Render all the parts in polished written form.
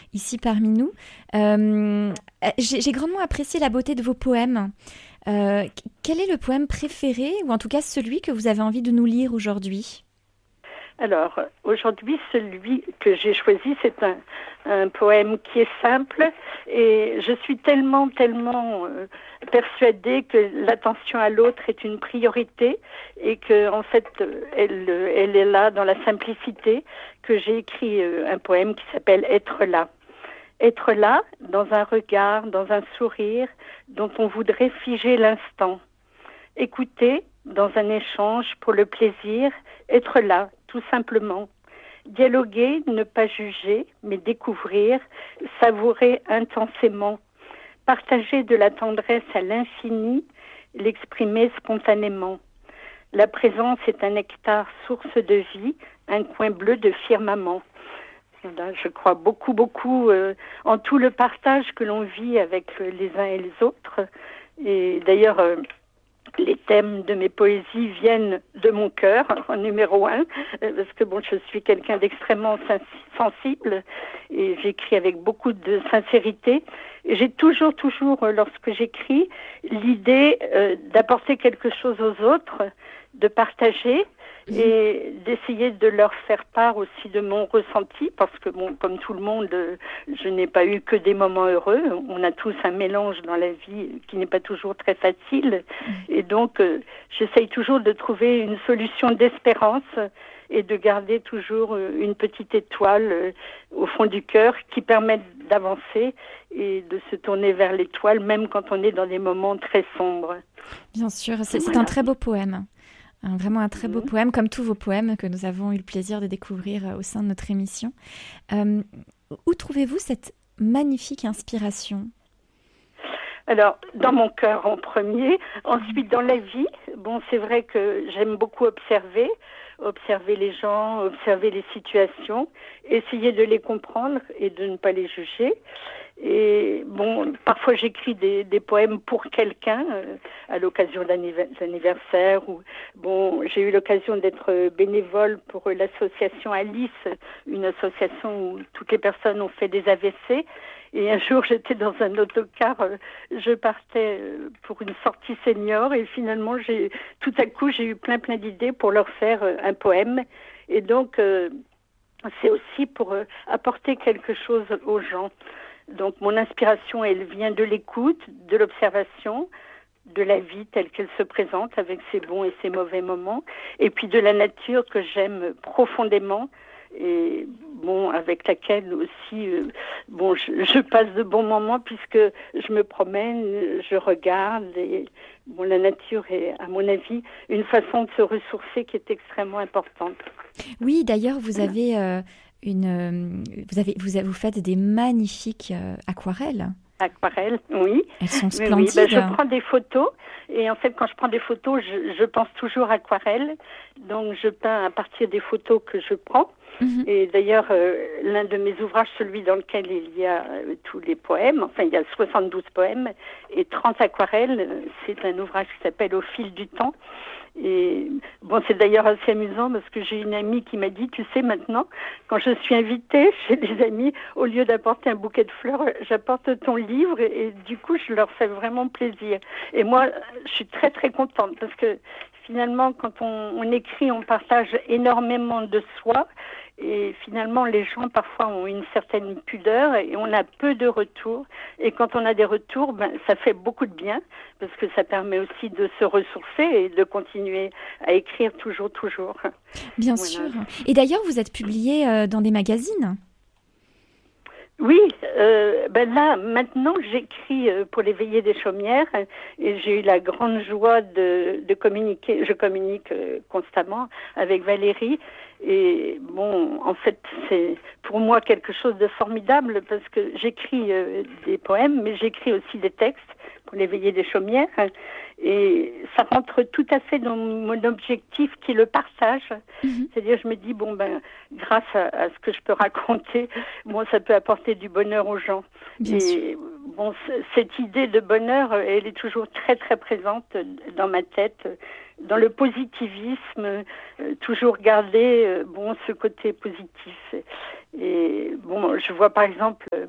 ici parmi nous. J'ai grandement apprécié la beauté de vos poèmes. Quel est le poème préféré, ou en tout cas celui que vous avez envie de nous lire aujourd'hui? Alors, aujourd'hui, celui que j'ai choisi, c'est un poème qui est simple et je suis tellement persuadée que l'attention à l'autre est une priorité et que, en fait, elle est là dans la simplicité que j'ai écrit un poème qui s'appelle Être là. Être là, dans un regard, dans un sourire dont on voudrait figer l'instant. Écouter dans un échange pour le plaisir, être là, tout simplement. Dialoguer, ne pas juger, mais découvrir, savourer intensément. Partager de la tendresse à l'infini, l'exprimer spontanément. La présence est un nectar source de vie, un coin bleu de firmament. Là, je crois beaucoup en tout le partage que l'on vit avec les uns et les autres. Et d'ailleurs, les thèmes de mes poésies viennent de mon cœur, en numéro 1, parce que je suis quelqu'un d'extrêmement sensible et j'écris avec beaucoup de sincérité. Et j'ai toujours, lorsque j'écris, l'idée d'apporter quelque chose aux autres, de partager et d'essayer de leur faire part aussi de mon ressenti, parce que comme tout le monde, je n'ai pas eu que des moments heureux. On a tous un mélange dans la vie qui n'est pas toujours très facile, et donc j'essaye toujours de trouver une solution d'espérance et de garder toujours une petite étoile au fond du cœur qui permet d'avancer et de se tourner vers l'étoile, même quand on est dans des moments très sombres. Bien sûr, c'est un très beau poème. Vraiment un très beau poème, comme tous vos poèmes que nous avons eu le plaisir de découvrir au sein de notre émission. Où trouvez-vous cette magnifique inspiration? Alors, dans mon cœur en premier, ensuite dans la vie. C'est vrai que j'aime beaucoup observer les gens, observer les situations, essayer de les comprendre et de ne pas les juger. Et parfois j'écris des poèmes pour quelqu'un à l'occasion d'anniversaire. J'ai eu l'occasion d'être bénévole pour l'association Alice, une association où toutes les personnes ont fait des AVC. Et un jour, j'étais dans un autocar, je partais pour une sortie senior et finalement, tout à coup, j'ai eu plein d'idées pour leur faire un poème. Et donc, c'est aussi pour apporter quelque chose aux gens. Donc, mon inspiration, elle vient de l'écoute, de l'observation, de la vie telle qu'elle se présente avec ses bons et ses mauvais moments, et puis de la nature que j'aime profondément, et avec laquelle aussi je passe de bons moments puisque je me promène, je regarde et la nature est, à mon avis, une façon de se ressourcer qui est extrêmement importante. Oui, d'ailleurs vous avez vous faites des magnifiques aquarelles. Aquarelles, oui. Elles sont Oui. splendides. Je prends des photos et en fait quand je prends des photos, je pense toujours aquarelle. Donc je peins à partir des photos que je prends. Et d'ailleurs, l'un de mes ouvrages, celui dans lequel il y a tous les poèmes, enfin il y a 72 poèmes et 30 aquarelles, c'est un ouvrage qui s'appelle Au fil du temps. Et c'est d'ailleurs assez amusant parce que j'ai une amie qui m'a dit, tu sais maintenant, quand je suis invitée chez des amis, au lieu d'apporter un bouquet de fleurs, j'apporte ton livre et du coup je leur fais vraiment plaisir. Et moi, je suis très contente parce que finalement, quand on écrit, on partage énormément de soi. Et finalement, les gens, parfois, ont une certaine pudeur et on a peu de retours. Et quand on a des retours, ça fait beaucoup de bien parce que ça permet aussi de se ressourcer et de continuer à écrire toujours. Bien sûr. Et d'ailleurs, vous êtes publié dans des magazines? Oui, là, maintenant, j'écris pour les Veillées des Chaumières et j'ai eu la grande joie de communiquer. Je communique constamment avec Valérie. Et en fait, c'est pour moi quelque chose de formidable parce que j'écris des poèmes, mais j'écris aussi des textes pour les Veillées des Chaumières. Et ça rentre tout à fait dans mon objectif qui est le partage. C'est-à-dire, je me dis, grâce à ce que je peux raconter, ça peut apporter du bonheur aux gens. Bien sûr. Cette idée de bonheur, elle est toujours très présente dans ma tête, dans le positivisme, toujours garder ce côté positif. Et je vois par exemple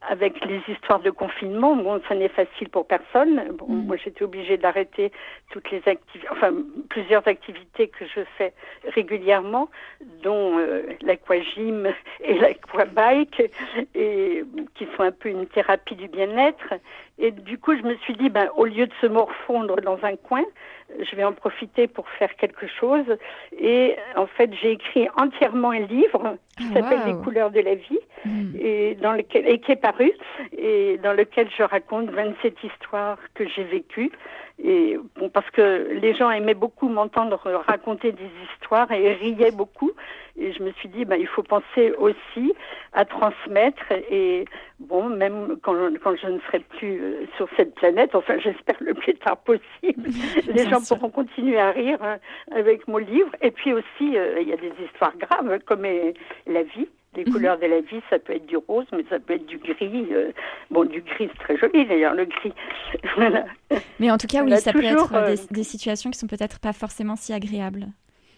avec les histoires de confinement, bon, ça n'est facile pour personne. Bon, moi, j'étais obligée d'arrêter toutes les activités, enfin, plusieurs activités que je fais régulièrement, dont l'aquagym et l'aquabike, et qui sont un peu une thérapie du bien-être. Et du coup, je me suis dit, au lieu de se morfondre dans un coin, je vais en profiter pour faire quelque chose. Et en fait, j'ai écrit entièrement un livre qui s'appelle Les couleurs de la vie, et qui est paru, et dans lequel je raconte 27 histoires que j'ai vécues. Et bon, parce que les gens aimaient beaucoup m'entendre raconter des histoires et riaient beaucoup. Et je me suis dit, il faut penser aussi à transmettre. Et bon, même quand je ne serai plus sur cette planète, enfin j'espère le plus tard possible, les gens pourront continuer à rire avec mon livre. Et puis aussi, il y a des histoires graves, comme la vie. Les couleurs de la vie, ça peut être du rose, mais ça peut être du gris. Du gris, c'est très joli d'ailleurs, le gris. Voilà. Mais en tout cas, oui, ça peut être des situations qui sont peut-être pas forcément si agréables.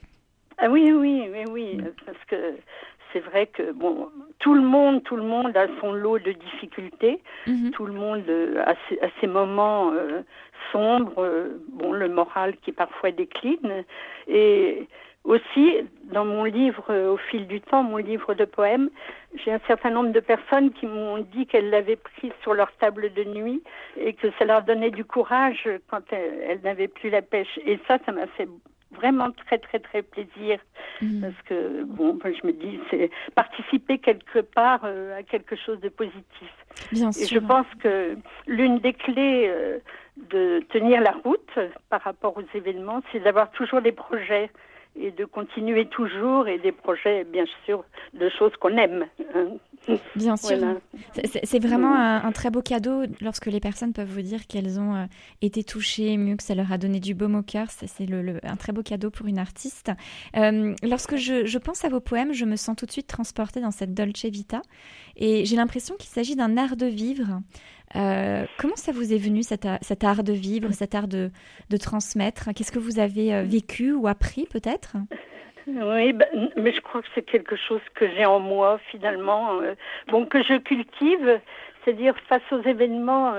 Ah oui, parce que c'est vrai que tout le monde a son lot de difficultés. Tout le monde a ses moments sombres. Le moral qui parfois décline. Et aussi, dans mon livre, au fil du temps, mon livre de poèmes, j'ai un certain nombre de personnes qui m'ont dit qu'elles l'avaient pris sur leur table de nuit et que ça leur donnait du courage quand elles n'avaient plus la pêche. Et ça m'a fait vraiment très, très, très plaisir. Parce que, je me dis, c'est participer quelque part à quelque chose de positif. Bien sûr. Et je pense que l'une des clés de tenir la route par rapport aux événements, c'est d'avoir toujours des projets et de continuer toujours, et des projets, bien sûr, de choses qu'on aime. Bien sûr. Voilà. C'est vraiment un très beau cadeau lorsque les personnes peuvent vous dire qu'elles ont été touchées, émues, que ça leur a donné du baume au cœur. C'est un très beau cadeau pour une artiste. Lorsque je pense à vos poèmes, je me sens tout de suite transportée dans cette Dolce Vita. Et j'ai l'impression qu'il s'agit d'un art de vivre. Comment ça vous est venu, cet art de vivre, cet art de transmettre? Qu'est-ce que vous avez vécu ou appris peut-être? Oui, mais je crois que c'est quelque chose que j'ai en moi finalement, que je cultive, c'est-à-dire face aux événements,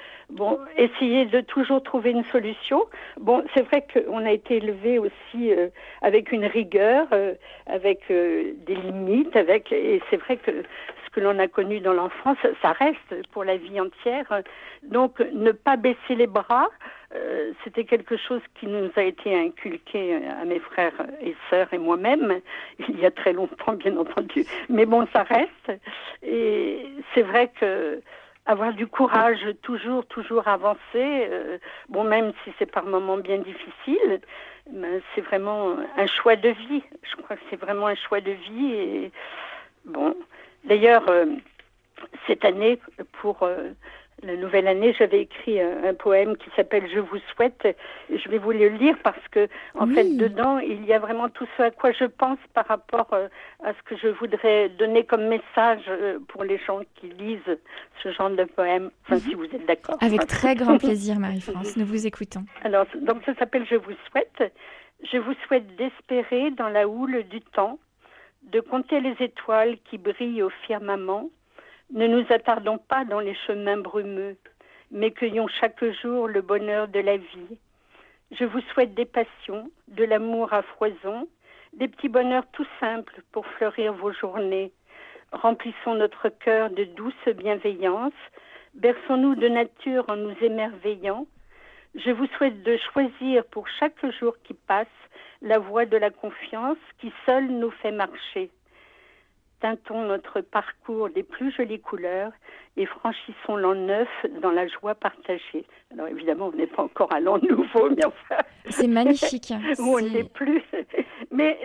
essayer de toujours trouver une solution. C'est vrai qu'on a été élevé aussi avec une rigueur, avec des limites, et c'est vrai que ce que l'on a connu dans l'enfance, ça reste pour la vie entière. Donc, ne pas baisser les bras, c'était quelque chose qui nous a été inculqué à mes frères et sœurs et moi-même, il y a très longtemps, bien entendu. Mais ça reste. Et c'est vrai que avoir du courage, toujours avancer, même si c'est par moments bien difficile, c'est vraiment un choix de vie. Je crois que c'est vraiment un choix de vie. Et d'ailleurs, cette année, pour la nouvelle année, j'avais écrit un poème qui s'appelle « Je vous souhaite ». Je vais vous le lire parce que, en fait, dedans, il y a vraiment tout ce à quoi je pense par rapport à ce que je voudrais donner comme message pour les gens qui lisent ce genre de poème. Enfin, si vous êtes d'accord. Avec très grand plaisir, Marie-France. Nous vous écoutons. Alors, donc, ça s'appelle « Je vous souhaite ». Je vous souhaite d'espérer dans la houle du temps, de compter les étoiles qui brillent au firmament. Ne nous attardons pas dans les chemins brumeux, mais cueillons chaque jour le bonheur de la vie. Je vous souhaite des passions, de l'amour à foison, des petits bonheurs tout simples pour fleurir vos journées. Remplissons notre cœur de douce bienveillance, berçons-nous de nature en nous émerveillant. Je vous souhaite de choisir pour chaque jour qui passe la voie de la confiance qui seule nous fait marcher. Teintons notre parcours des plus jolies couleurs et franchissons l'an neuf dans la joie partagée. Alors évidemment, on n'est pas encore à l'an nouveau, mais enfin... C'est magnifique. On n'est plus. Mais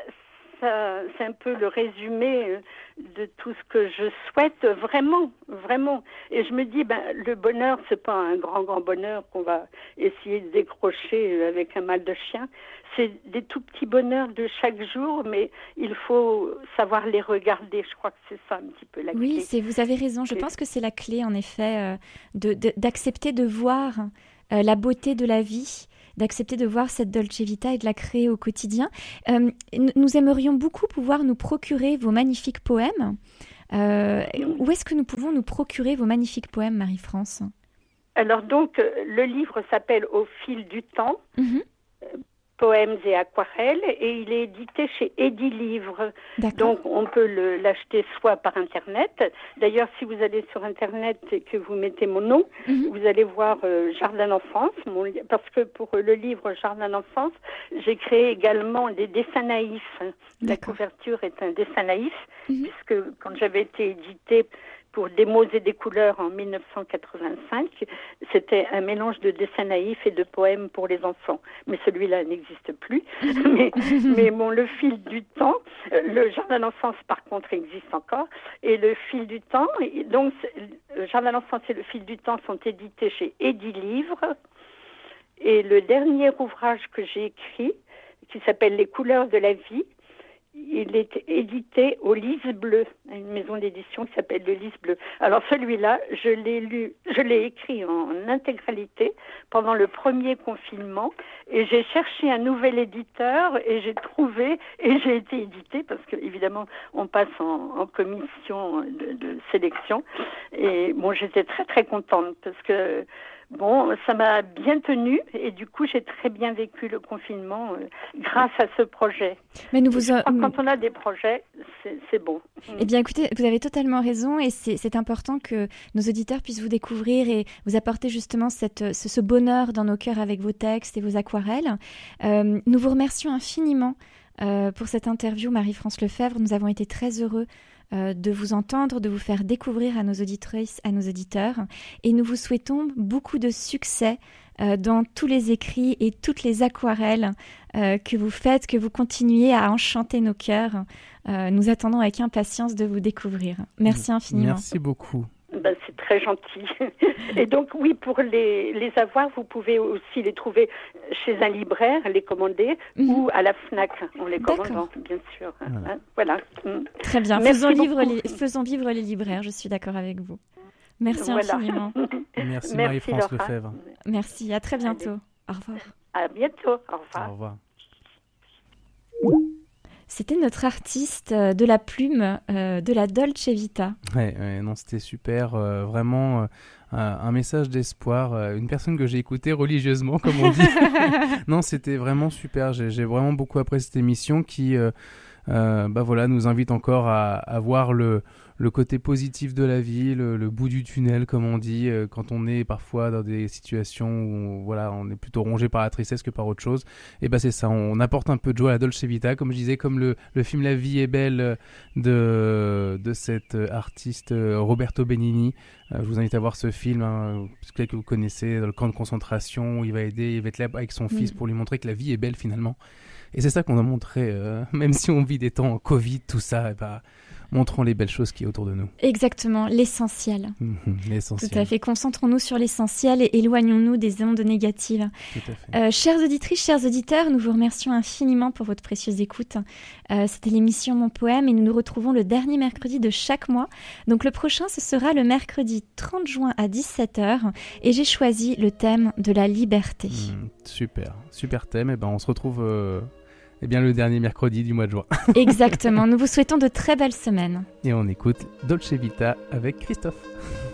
ça, c'est un peu le résumé de tout ce que je souhaite, vraiment, vraiment. Et je me dis, le bonheur, c'est pas un grand bonheur qu'on va essayer de décrocher avec un mal de chien. C'est des tout petits bonheurs de chaque jour, mais il faut savoir les regarder. Je crois que c'est ça un petit peu la clé. Oui, vous avez raison. Je pense que c'est la clé, en effet, d'accepter de voir la beauté de la vie, d'accepter de voir cette Dolce Vita et de la créer au quotidien. Nous aimerions beaucoup pouvoir nous procurer vos magnifiques poèmes. Où est-ce que nous pouvons nous procurer vos magnifiques poèmes, Marie-France ? Alors donc, le livre s'appelle Au fil du temps. Mhm. Poèmes et aquarelles, et il est édité chez Edilivre. D'accord. Donc on peut l'acheter soit par internet. D'ailleurs, si vous allez sur internet et que vous mettez mon nom, vous allez voir Jardin d'enfance, parce que pour le livre Jardin d'enfance, j'ai créé également des dessins naïfs. La couverture est un dessin naïf, puisque quand j'avais été éditée pour Des mots et des couleurs en 1985, c'était un mélange de dessins naïfs et de poèmes pour les enfants. Mais celui-là n'existe plus. mais bon, le fil du temps, le jardin d'enfance par contre existe encore. Et le fil du temps, donc le jardin d'enfance et le fil du temps sont édités chez Edilivre. Et le dernier ouvrage que j'ai écrit, qui s'appelle Les couleurs de la vie, il est édité au Lys Bleu, une maison d'édition qui s'appelle le Lys Bleu. Alors celui-là, je l'ai écrit en intégralité pendant le premier confinement et j'ai cherché un nouvel éditeur et j'ai trouvé et j'ai été édité parce que évidemment on passe en commission de sélection et bon j'étais très très contente parce que bon, ça m'a bien tenue et du coup, j'ai très bien vécu le confinement grâce à ce projet. Mais quand on a des projets, c'est bon. Eh bien, écoutez, vous avez totalement raison et c'est important que nos auditeurs puissent vous découvrir et vous apporter justement ce bonheur dans nos cœurs avec vos textes et vos aquarelles. Nous vous remercions infiniment pour cette interview, Marie-France Lefebvre. Nous avons été très heureux de vous entendre, de vous faire découvrir à nos auditrices, à nos auditeurs. Et nous vous souhaitons beaucoup de succès dans tous les écrits et toutes les aquarelles que vous faites, que vous continuez à enchanter nos cœurs. Nous attendons avec impatience de vous découvrir. Merci infiniment. Merci beaucoup. C'est très gentil. Et donc, oui, pour les avoir, vous pouvez aussi les trouver chez un libraire, les commander, ou à la FNAC. On les commande, bien sûr. Voilà. Très bien. Faisons vivre les libraires, je suis d'accord avec vous. Merci infiniment. Merci Marie-France Lefebvre. Merci, à très bientôt. Au revoir. À bientôt. Au revoir. Au revoir. C'était notre artiste de la plume de la Dolce Vita. Non, c'était super. Vraiment un message d'espoir. Une personne que j'ai écoutée religieusement, comme on dit. Non, c'était vraiment super. J'ai vraiment beaucoup apprécié cette émission qui nous invite encore à voir le côté positif de la vie, le bout du tunnel, comme on dit, quand on est parfois dans des situations où on est plutôt rongé par la tristesse que par autre chose. Et c'est ça, on apporte un peu de joie à la Dolce Vita, comme je disais, comme le film La vie est belle de cet artiste Roberto Benigni. Je vous invite à voir ce film, peut-être que vous connaissez, dans le camp de concentration, où il va être là avec son fils pour lui montrer que la vie est belle finalement. Et c'est ça qu'on a montré, même si on vit des temps Covid, tout ça, montrons les belles choses qui est autour de nous. Exactement, l'essentiel. L'essentiel. Tout à fait. Concentrons-nous sur l'essentiel et éloignons-nous des ondes négatives. Tout à fait. Chères auditrices, chers auditeurs, nous vous remercions infiniment pour votre précieuse écoute. C'était l'émission Mon Poème et nous nous retrouvons le dernier mercredi de chaque mois. Donc le prochain, ce sera le mercredi 30 juin à 17h et j'ai choisi le thème de la liberté. Super thème. On se retrouve... le dernier mercredi du mois de juin. Exactement. Nous vous souhaitons de très belles semaines. Et on écoute Dolce Vita avec Christophe.